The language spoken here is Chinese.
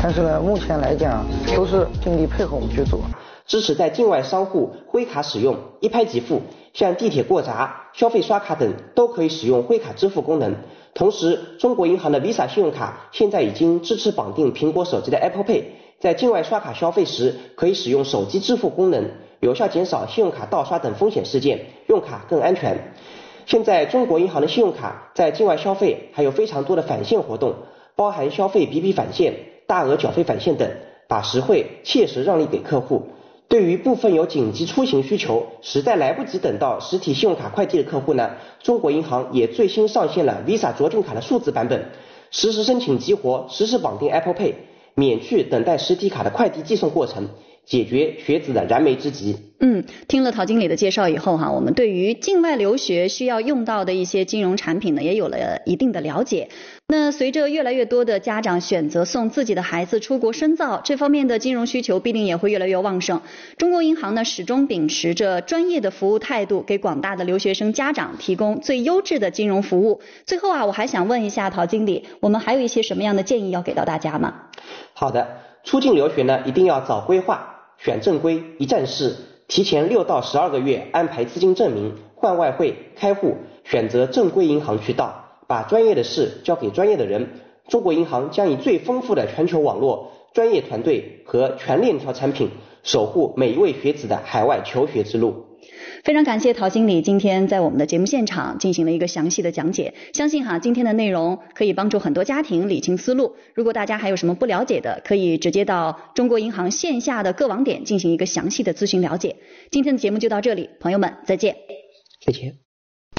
但是呢，目前来讲都是尽力配合我们去做。 支持在境外商户挥卡使用，一拍即付，像地铁过闸、消费刷卡等都可以使用挥卡支付功能。同时，中国银行的 Visa 信用卡现在已经支持绑定苹果手机的 Apple Pay， 在境外刷卡消费时可以使用手机支付功能，有效减少信用卡盗刷等风险事件，用卡更安全。现在中国银行的信用卡在境外消费还有非常多的返现活动，包含消费比比返现、大额缴费返现等，把实惠切实让利给客户。对于部分有紧急出行需求，实在来不及等到实体信用卡快递的客户呢，中国银行也最新上线了 Visa 卓俊卡的数字版本，实时申请激活，实时绑定 Apple Pay， 免去等待实体卡的快递寄送过程，解决学子的燃眉之急。 听了陶经理的介绍以后我们对于境外留学需要用到的一些金融产品呢，也有了一定的了解。那随着越来越多的家长选择送自己的孩子出国深造，这方面的金融需求必定也会越来越旺盛。中国银行呢，始终秉持着专业的服务态度，给广大的留学生家长提供最优质的金融服务。最后我还想问一下陶经理，我们还有一些什么样的建议要给到大家吗？ 好的，出境留学呢，一定要早规划，选正规，一站式，提前6到12个月安排资金证明、换外汇、开户，选择正规银行渠道，把专业的事交给专业的人。中国银行将以最丰富的全球网络、专业团队和全链条产品，守护每一位学子的海外求学之路。 非常感谢陶经理今天在我们的节目现场进行了一个详细的讲解，相信今天的内容可以帮助很多家庭理清思路。如果大家还有什么不了解的，可以直接到中国银行线下的各网点进行一个详细的咨询了解。今天的节目就到这里，朋友们再见。 再见。